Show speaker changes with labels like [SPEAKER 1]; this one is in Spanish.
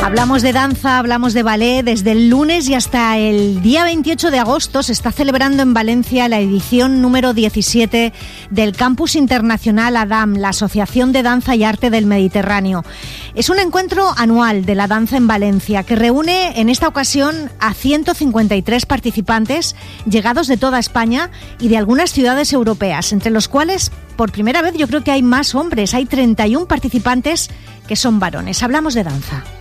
[SPEAKER 1] Hablamos de danza, hablamos de ballet. Desde el lunes y hasta el día 28 de agosto se está celebrando en Valencia la edición número 17 del Campus Internacional ADAM, la Asociación de Danza y Arte del Mediterráneo. Es un encuentro anual de la danza en Valencia que reúne en esta ocasión a 153 participantes llegados de toda España y de algunas ciudades europeas, entre los cuales, por primera vez, yo creo que hay más hombres. Hay 31 participantes que son varones. Hablamos de danza.